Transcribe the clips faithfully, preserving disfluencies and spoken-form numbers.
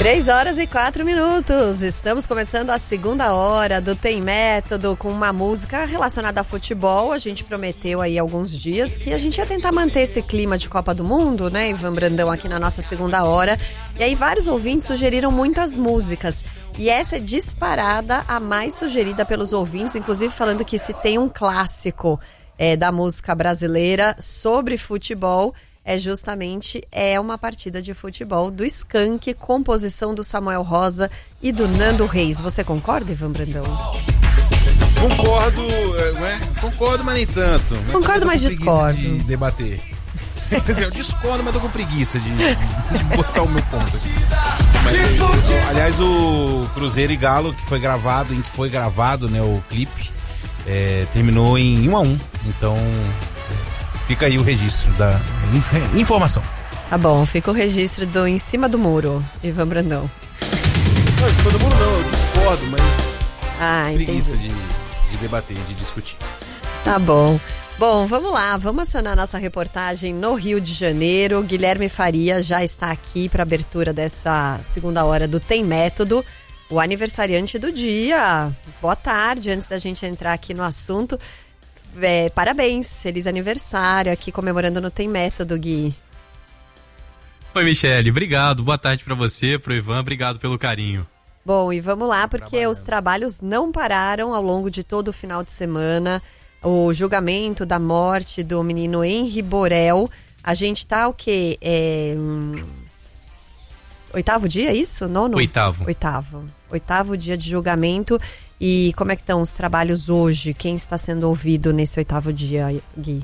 Três horas e quatro minutos. Estamos começando a segunda hora do Tem Método com uma música relacionada a futebol. A gente prometeu aí alguns dias que a gente ia tentar manter esse clima de Copa do Mundo, né, Ivan Brandão, aqui na nossa segunda hora. E aí vários ouvintes sugeriram muitas músicas. E essa é disparada a mais sugerida pelos ouvintes, inclusive falando que se tem um clássico é, da música brasileira sobre futebol, é justamente é uma partida de futebol do Skank, composição do Samuel Rosa e do Nando Reis. Você concorda, Ivan Brandão? Concordo, né? Concordo, mas nem tanto. Concordo, mas discordo. De debater. Eu discordo, mas tô com preguiça de, de botar o meu ponto aqui. Mas, aliás, o Cruzeiro e Galo, que foi gravado, em que foi gravado, né, o clipe, é, terminou em um a um. Então, fica aí o registro da informação. Tá bom, fica o registro do Em Cima do Muro, Ivan Brandão. Não, em cima do muro não, eu discordo, mas ah, preguiça de, de debater, de discutir. Tá bom. Bom, vamos lá, vamos acionar nossa reportagem no Rio de Janeiro. Guilherme Faria já está aqui para abertura dessa segunda hora do Tem Método, o aniversariante do dia. Boa tarde, antes da gente entrar aqui no assunto. É, parabéns, feliz aniversário aqui comemorando no Tem Método, Gui. Oi, Michele, obrigado, boa tarde para você, pro Ivan, obrigado pelo carinho. Bom, e vamos lá, porque os trabalhos não pararam ao longo de todo o final de semana. O julgamento da morte do menino Henri Borel. A gente tá o quê? É, hum, oitavo dia, é isso? Nono? Oitavo. Oitavo. Oitavo dia de julgamento. E como é que estão os trabalhos hoje? Quem está sendo ouvido nesse oitavo dia, Gui?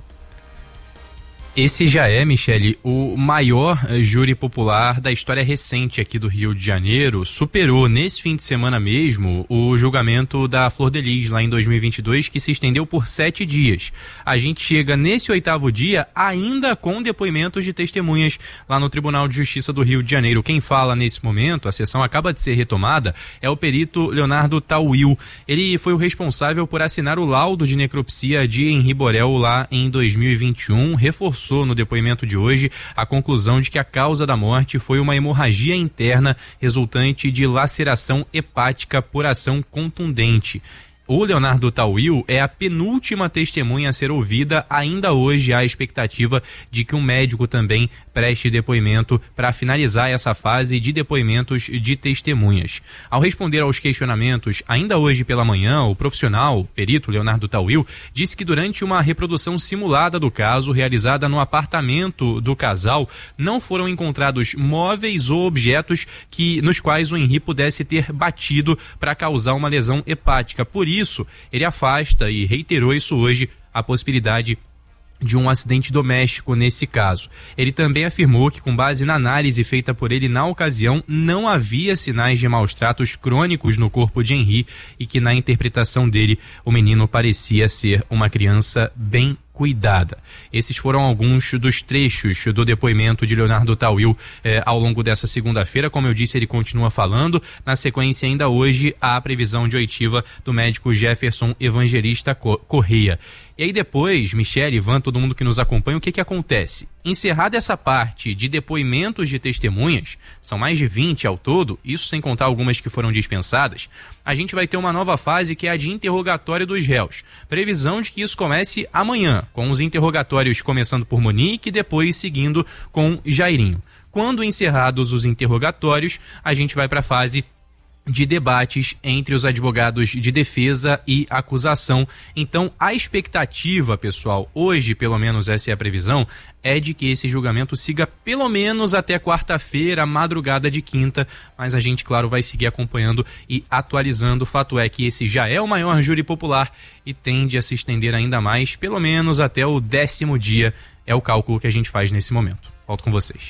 Esse já é, Michele, o maior júri popular da história recente aqui do Rio de Janeiro. Superou nesse fim de semana mesmo o julgamento da Flor de Lis, lá em dois mil e vinte e dois, que se estendeu por sete dias. A gente chega nesse oitavo dia ainda com depoimentos de testemunhas lá no Tribunal de Justiça do Rio de Janeiro. Quem fala nesse momento, a sessão acaba de ser retomada, é o perito Leonardo Tauil. Ele foi o responsável por assinar o laudo de necropsia de Henri Borel lá em dois mil e vinte e um, reforçou no depoimento de hoje a conclusão de que a causa da morte foi uma hemorragia interna resultante de laceração hepática por ação contundente. O Leonardo Tauil é a penúltima testemunha a ser ouvida. Ainda hoje há a expectativa de que um médico também preste depoimento para finalizar essa fase de depoimentos de testemunhas. Ao responder aos questionamentos, ainda hoje pela manhã, o profissional, o perito Leonardo Tauil, disse que durante uma reprodução simulada do caso, realizada no apartamento do casal, não foram encontrados móveis ou objetos que, nos quais o Henri pudesse ter batido para causar uma lesão hepática. Por isso, Isso, ele afasta e reiterou isso hoje, a possibilidade de um acidente doméstico nesse caso. Ele também afirmou que, com base na análise feita por ele na ocasião, não havia sinais de maus-tratos crônicos no corpo de Henri e que, na interpretação dele, o menino parecia ser uma criança bem cuidada. Esses foram alguns dos trechos do depoimento de Leonardo Tauil eh, ao longo dessa segunda-feira. Como eu disse, ele continua falando. Na sequência, ainda hoje, há a previsão de oitiva do médico Jefferson Evangelista Correia. E aí depois, Michele, Ivan, todo mundo que nos acompanha, o que que acontece? Encerrada essa parte de depoimentos de testemunhas, são mais de vinte ao todo, isso sem contar algumas que foram dispensadas, a gente vai ter uma nova fase que é a de interrogatório dos réus. Previsão de que isso comece amanhã, com os interrogatórios começando por Monique e depois seguindo com Jairinho. Quando encerrados os interrogatórios, a gente vai para a fase de debates entre os advogados de defesa e acusação. Então, a expectativa, pessoal, hoje, pelo menos essa é a previsão, é de que esse julgamento siga pelo menos até quarta-feira, madrugada de quinta, mas a gente, claro, vai seguir acompanhando e atualizando. O fato é que esse já é o maior júri popular e tende a se estender ainda mais, pelo menos até o décimo dia, é o cálculo que a gente faz nesse momento. Volto com vocês.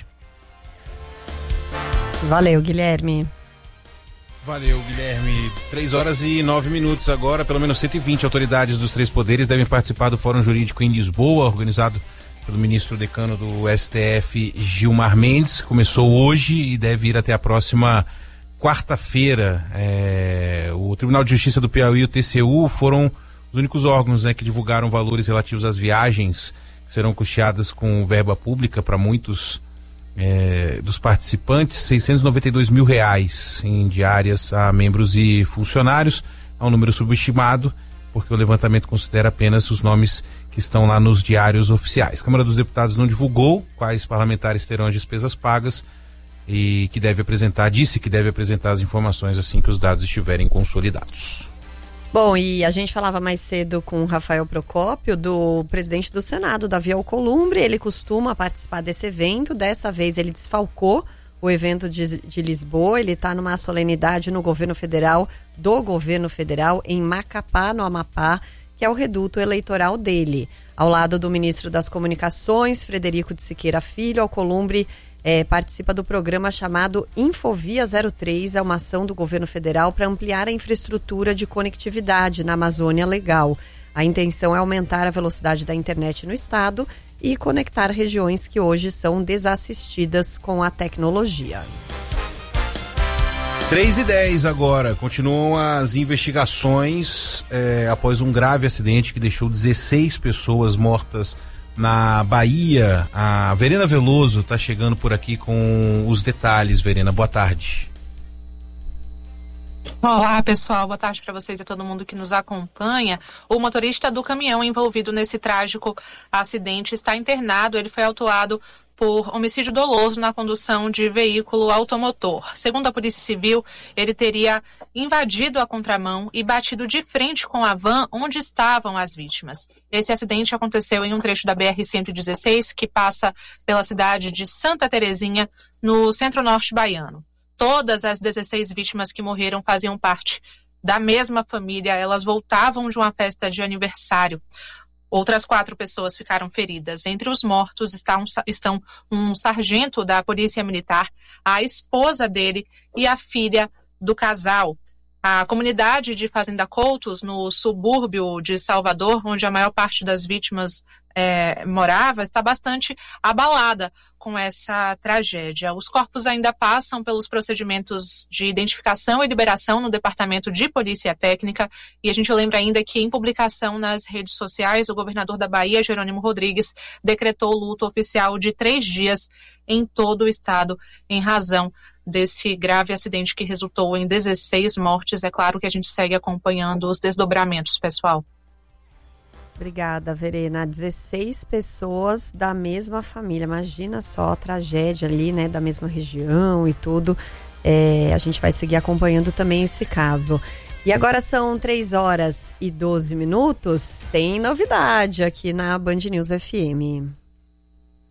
Valeu, Guilherme. Valeu, Guilherme. três horas e nove minutos agora. Pelo menos cento e vinte autoridades dos três poderes devem participar do Fórum Jurídico em Lisboa, organizado pelo ministro decano do S T F, Gilmar Mendes. Começou hoje e deve ir até a próxima quarta-feira. É... O Tribunal de Justiça do Piauí e o T C U foram os únicos órgãos, né, que divulgaram valores relativos às viagens que serão custeadas com verba pública para muitos é, dos participantes, seiscentos e noventa e dois mil reais em diárias a membros e funcionários. É um número subestimado, porque o levantamento considera apenas os nomes que estão lá nos diários oficiais. A Câmara dos Deputados não divulgou quais parlamentares terão as despesas pagas e que deve apresentar, disse que deve apresentar as informações assim que os dados estiverem consolidados. Bom, e a gente falava mais cedo com o Rafael Procópio, do presidente do Senado, Davi Alcolumbre. Ele costuma participar desse evento, dessa vez ele desfalcou o evento de, de Lisboa. Ele está numa solenidade no governo federal, do governo federal, em Macapá, no Amapá, que é o reduto eleitoral dele. Ao lado do ministro das Comunicações, Frederico de Siqueira Filho, Alcolumbre é, participa do programa chamado Infovia zero três, é uma ação do governo federal para ampliar a infraestrutura de conectividade na Amazônia Legal. A intenção é aumentar a velocidade da internet no estado e conectar regiões que hoje são desassistidas com a tecnologia. três e dez agora, continuam as investigações é, após um grave acidente que deixou dezesseis pessoas mortas na Bahia. A Verena Veloso está chegando por aqui com os detalhes. Verena, boa tarde. Olá, pessoal, boa tarde para vocês e a todo mundo que nos acompanha. O motorista do caminhão envolvido nesse trágico acidente está internado. Ele foi autuado por homicídio doloso na condução de veículo automotor. Segundo a Polícia Civil, ele teria invadido a contramão e batido de frente com a van onde estavam as vítimas. Esse acidente aconteceu em um trecho da B R cento e dezesseis, que passa pela cidade de Santa Terezinha, no centro-norte baiano. Todas as dezesseis vítimas que morreram faziam parte da mesma família. Elas voltavam de uma festa de aniversário. Outras quatro pessoas ficaram feridas. Entre os mortos está um, estão um sargento da Polícia Militar, a esposa dele e a filha do casal. A comunidade de Fazenda Coutos, no subúrbio de Salvador, onde a maior parte das vítimas é, morava, está bastante abalada com essa tragédia. Os corpos ainda passam pelos procedimentos de identificação e liberação no Departamento de Polícia Técnica, e a gente lembra ainda que, em publicação nas redes sociais, o governador da Bahia, Jerônimo Rodrigues, decretou luto oficial de três dias em todo o estado, em razão desse grave acidente que resultou em dezesseis mortes. É claro que a gente segue acompanhando os desdobramentos, pessoal. Obrigada, Verena. dezesseis pessoas da mesma família. Imagina só a tragédia ali, né? Da mesma região e tudo. É, a gente vai seguir acompanhando também esse caso. E agora são três horas e doze minutos. Tem novidade aqui na Band News F M.